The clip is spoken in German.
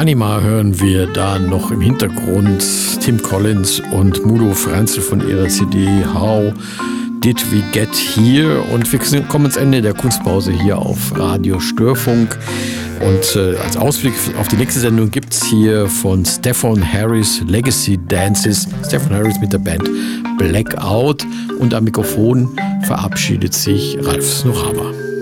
Anima hören wir da noch im Hintergrund Tim Collins und Mudo Franzl von ihrer CD How Did We Get Here? Und wir kommen ans Ende der Kunstpause hier auf Radio Störfunk. Und als Ausblick auf die nächste Sendung gibt es hier von Stefan Harris Legacy Dances. Stefan Harris mit der Band Blackout. Und am Mikrofon verabschiedet sich Ralf Snochhamer.